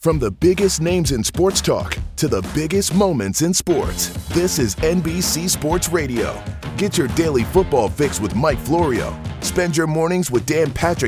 From the biggest names in sports talk to the biggest moments in sports, this is NBC Sports Radio. Get your daily football fix with Mike Florio. Spend your mornings with Dan Patrick